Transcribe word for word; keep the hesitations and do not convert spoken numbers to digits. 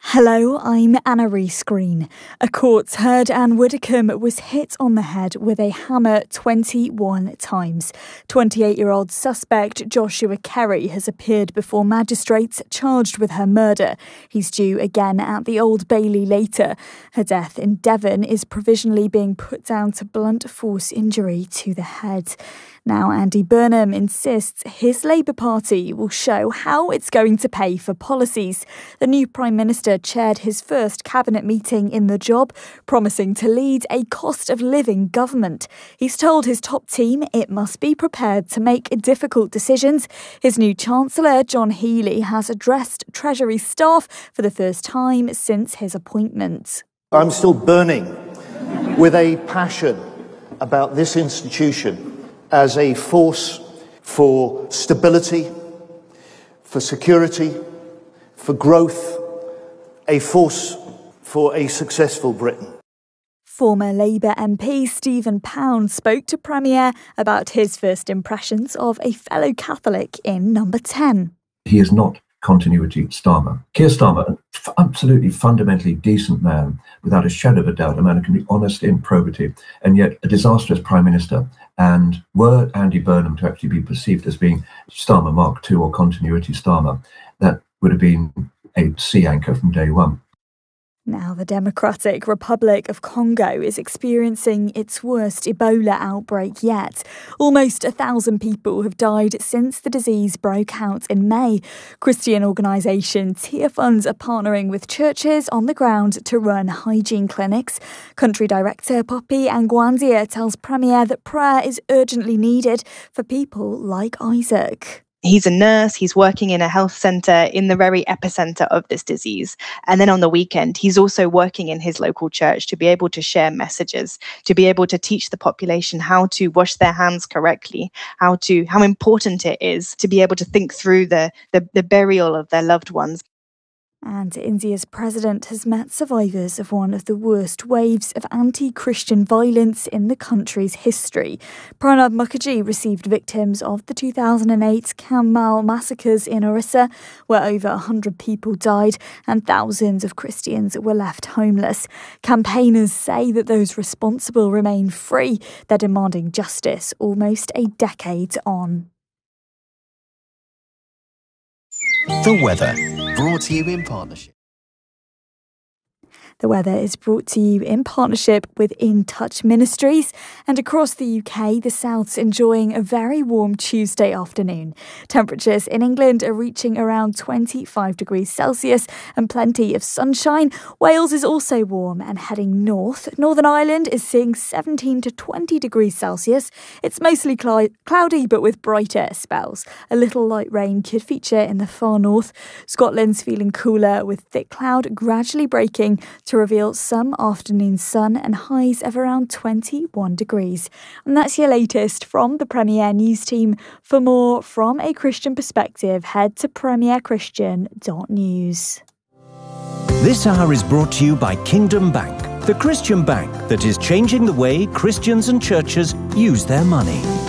Hello, I'm Anna Rees-Green. A court heard Anne Widdecombe was hit on the head with a hammer twenty-one times. twenty-eight-year-old suspect Joshua Kerry has appeared before magistrates charged with her murder. He's due again at the Old Bailey later. Her death in Devon is provisionally being put down to blunt force injury to the head. Now, Andy Burnham insists his Labour Party will show how it's going to pay for policies. The new Prime Minister chaired his first cabinet meeting in the job, promising to lead a cost-of-living government. He's told his top team it must be prepared to make difficult decisions. His new Chancellor, John Healey, has addressed Treasury staff for the first time since his appointment. I'm still burning with a passion about this institution as a force for stability, for security, for growth, a force for a successful Britain. Former Labour M P Stephen Pound spoke to Premier about his first impressions of a fellow Catholic in Number ten. He is not continuity Starmer. Keir Starmer, an f- absolutely fundamentally decent man, without a shadow of a doubt, a man who can be honest in probity, and yet a disastrous Prime Minister. And were Andy Burnham to actually be perceived as being Starmer Mark two or continuity Starmer, that would have been a sea anchor from day one. Now, the Democratic Republic of Congo is experiencing its worst Ebola outbreak yet. Almost a thousand people have died since the disease broke out in May. Christian organisation Tearfunds are partnering with churches on the ground to run hygiene clinics. Country Director Poppy Angwanzia tells Premier that prayer is urgently needed for people like Isaac. He's a nurse, he's working in a health centre in the very epicenter of this disease. And then on the weekend, he's also working in his local church to be able to share messages, to be able to teach the population how to wash their hands correctly, how to how important it is to be able to think through the, the, the burial of their loved ones. And India's president has met survivors of one of the worst waves of anti-Christian violence in the country's history. Pranab Mukherjee received victims of the two thousand eight Kamal massacres in Orissa, where over one hundred people died and thousands of Christians were left homeless. Campaigners say that those responsible remain free. They're demanding justice almost a decade on. The weather, brought to you in partnership. The weather is brought to you in partnership with In Touch Ministries, and across the U K, the South's enjoying a very warm Tuesday afternoon. Temperatures in England are reaching around twenty-five degrees Celsius and plenty of sunshine. Wales is also warm and heading north. Northern Ireland is seeing seventeen to twenty degrees Celsius. It's mostly cl- cloudy but with brighter spells. A little light rain could feature in the far north. Scotland's feeling cooler with thick cloud gradually breaking to reveal some afternoon sun and highs of around twenty-one degrees. And that's your latest from the Premier News team. For more from a Christian perspective, head to premier christian dot news. This hour is brought to you by Kingdom Bank, the Christian bank that is changing the way Christians and churches use their money.